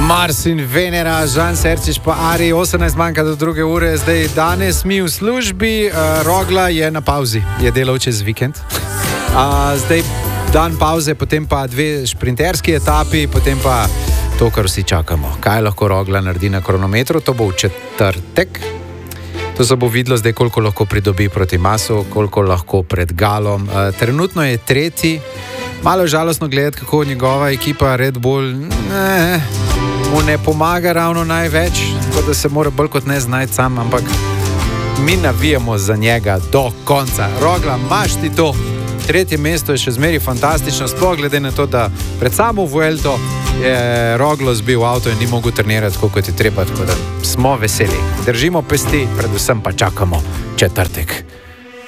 Mars in Venera, Žan Serčič pa Ari, 18 manjka do 2. ure, zdaj danes mi v službi, Rogla je na pauzi, je delal čez vikend. Zdaj dan pauze, potem pa 2 šprinterski etapi, potem pa to, kar vsi čakamo. Kaj lahko Rogla naredi na kronometru, to bo v četrtek. To se bo videlo zdaj, koliko lahko pridobi proti Masu, koliko lahko pred Galom. Trenutno je 3. Malo je žalostno gledati, kako njegova ekipa Red Bull mu ne pomaga ravno največ, tako da se mora bolj kot ne znajti sam, ampak mi navijamo za njega do konca. Rogla, imaš ti to. 3. mesto je še zmeri fantastično, sploh glede na to, da pred samo Vuelto je Roglo zbil avto in ni mogel trenirati, kot je treba, tako da smo veseli. Držimo pesti, predvsem pa čakamo četrtek.